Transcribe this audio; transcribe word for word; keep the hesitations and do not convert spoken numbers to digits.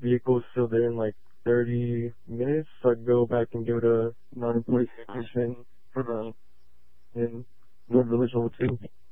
vehicle's still there in like thirty minutes, so I can go back and give it a non-police station for the in North Village Level two.